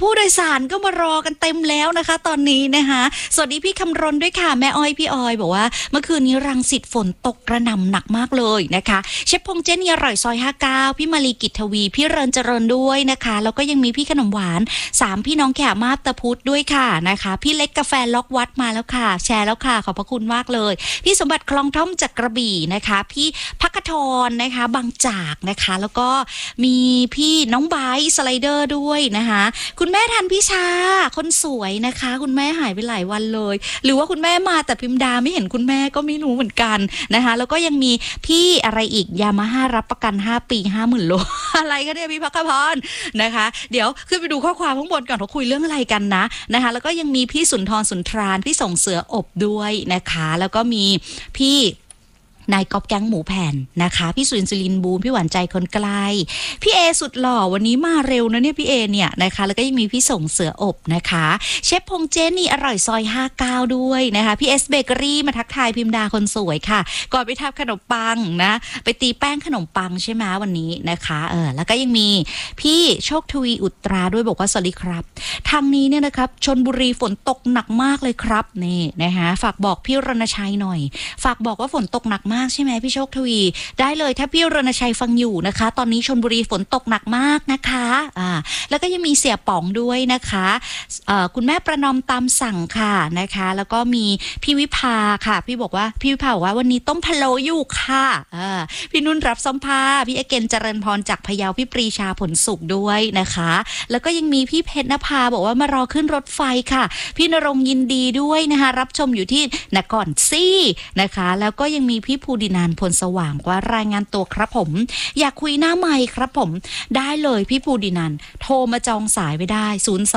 ผู้โดยสารก็มารอกันเต็มแล้วนะคะตอนนี้นะคะสวัสดีพี่คำรณด้วยค่ะแม่อ้อยพี่ออยบอกว่าเมื่อคืนนี้รังสิตฝนตกกระหน่ำหนักมากเลยนะคะเชฟพงเจนี่อร่อยซอย59พี่มาลีกิจทวีพี่เรินเจริญด้วยนะคะแล้วก็ยังมีพี่ขนมหวาน3พี่น้องแขกมาบตะพุธด้วยค่ะนะคะพี่เล็กกาแฟล็อกวัดมาแล้วค่ะแชร์แล้วค่ะขอบพระคุณมากเลยพี่สมบัติคลองท่อมจากกระบี่นะคะพี่พักทรนะคะบางจากนะคะแล้วก็มีพี่น้องไบร์สไลเดอร์ด้วยนะคะคุณแม่ทันพิชาคนสวยนะคะคุณแม่หายไปหลายวันเลยหรือว่าคุณแม่มาแต่พิมดาไม่เห็นคุณแม่ก็ไม่รู้เหมือนกันนะคะแล้วก็ยังมีพี่อะไรอีกยามาฮ่ารับประกัน5ปี50,000 โล อะไรก็เนี่ยพี่พักพรนะคะเดี๋ยวขึ้นไปดูข้อความข้างบนก่อนเขาคุยเรื่องอะไรกันนะคะแล้วก็ยังมีพี่สุนทรสุนทรานพี่ส่งเสืออบด้วยนะคะแล้วก็มีพี่นายก๊อฟแก๊งหมูแผ่นนะคะพี่สุรินทร์บูมพี่หวานใจคนไกลพี่เอสุดหล่อวันนี้มาเร็วนะเนี่ยพี่เอเนี่ยนะคะแล้วก็ยังมีพี่ส่งเสืออบนะคะเชฟพงเจนี่อร่อยซอย59ด้วยนะคะพี่เอสเบเกอรี่มาทักทายพิมดาคนสวยค่ะก่อนไปทำขนมปังนะไปตีแป้งขนมปังใช่ไหมวันนี้นะคะแล้วก็ยังมีพี่โชคทวีอุตราด้วยบอกว่าสวัสดีครับทางนี้เนี่ยนะครับชลบุรีฝนตกหนักมากเลยครับนี่นะคะฝากบอกพี่รณชัยหน่อยฝากบอกว่าฝนตกหนักมากใช่ไหมพี่โชคทวีได้เลยถ้าพี่รณชัยฟังอยู่นะคะตอนนี้ชลบุรีฝนตกหนักมากนะคะแล้วก็ยังมีเสี่ยป๋องด้วยนะคะคุณแม่ประนอมตามสั่งค่ะนะคะแล้วก็มีพี่วิภาค่ะพี่บอกว่าพี่วิภาบอกว่าวันนี้ต้มพะโล้อยู่ค่ะพี่นุ่นรับซ้อมผ้าพี่เอเกนเจริญพรจากพะเยาพี่ปรีชาผลสุขด้วยนะคะแล้วก็ยังมีพี่เพชรนภาบอกว่ามารอขึ้นรถไฟค่ะพี่นรงยินดีด้วยนะคะรับชมอยู่ที่นครซี่นะคะแล้วก็ยังมีพี่ภูดินันท์พลสว่างว่ารายงานตัวครับผมอยากคุยหน้าไมค์ครับผมได้เลยพี่ภูดินันท์โทรมาจองสายไว้ได้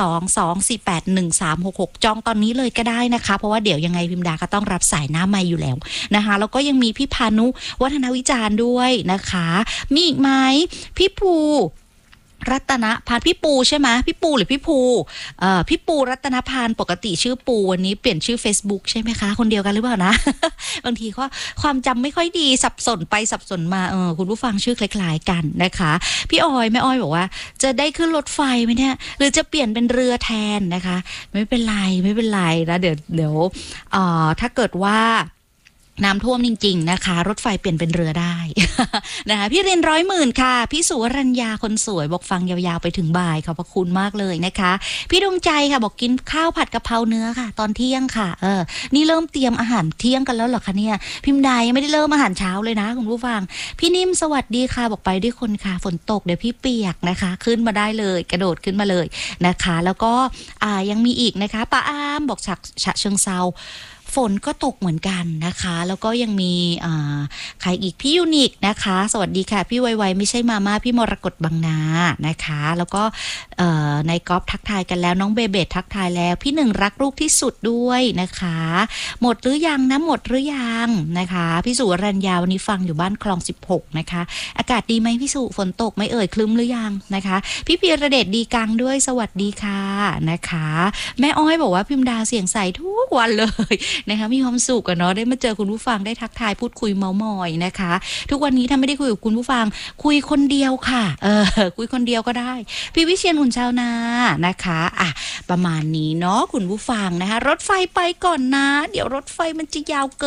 02-248-1366จองตอนนี้เลยก็ได้นะคะเพราะว่าเดี๋ยวยังไงพิมดาก็ต้องรับสายหน้าไมค์อยู่แล้วนะคะแล้วก็ยังมีพี่พานุวัฒนวิจารณ์ด้วยนะคะมีอีกไหมพี่ภูรัตนพานพี่ปูใช่ไหมพี่ปูหรือพี่ภูพี่ปูรัตนพานปกติชื่อปูวันนี้เปลี่ยนชื่อ Facebook ใช่ไหมคะคนเดียวกันหรือเปล่านะ บางทีก็ความจำไม่ค่อยดีสับสนไปสับสนมาคุณผู้ฟังชื่อคล้ายๆกันนะคะพี่ออยแม่อ้อยบอกว่าจะได้ขึ้นรถไฟไหมเนี่ยหรือจะเปลี่ยนเป็นเรือแทนนะคะไม่เป็นไรนะเดี๋ยวถ้าเกิดว่าน้ำท่วมจริงๆนะคะรถไฟเปลี่ยนเป็นเรือได้ นะคะพี่เรียน100,000ค่ะพี่สุวรัญญาคนสวยบอกฟังยาวๆไปถึงบ่ายขอบพระคุณมากเลยนะคะพี่ดวงใจค่ะบอกกินข้าวผัดกะเพราเนื้อค่ะตอนเที่ยงค่ะนี่เริ่มเตรียมอาหารเที่ยงกันแล้วเหรอคะเนี่ยพิมพ์ใดยังไม่ได้เริ่มอาหารเช้าเลยนะคุณผู้ฟังพี่นิ่มสวัสดีค่ะบอกไปด้วยคนค่ะฝนตกเดี๋ยวพี่เปียกนะคะขึ้นมาได้เลยกระโดดขึ้นมาเลยนะคะแล้วก็ยังมีอีกนะคะป้าอ้ามบอกฉะเชิงเซาฝนก็ตกเหมือนกันนะคะแล้วก็ยังมีใครอีกพี่ยูนิคนะคะสวัสดีค่ะพี่ไวๆไม่ใช่มาม่าพี่มรกตบางนานะคะแล้วก็ในกอล์ฟทักทายกันแล้วน้องเบเบตทักทายแล้วพี่หนึ่งรักลูกที่สุดด้วยนะคะหมดหรือยังนะหมดหรือยังนะคะพี่สุรัญญาวันนี้ฟังอยู่บ้านคลอง16นะคะอากาศดีไหมพี่สุฝนตกไม่เอ่ยคลึ้มหรือยังนะคะพี่พีระเดชดีกังด้วยสวัสดีค่ะนะคะแม่อ้อยบอกว่าพิมดาเสียงใสทุกวันเลยนะคะมีความสุขกันเนาะได้มาเจอคุณผู้ฟังได้ทักทายพูดคุยเมามอยนะคะทุกวันนี้ถ้าไม่ได้คุยกับคุณผู้ฟังคุยคนเดียวค่ะคุยคนเดียวก็ได้พี่วิเชียรอุ่นชาวนานะคะประมาณนี้เนาะคุณผู้ฟังนะคะรถไฟไปก่อนนะเดี๋ยวรถไฟมันจะยาวเกิน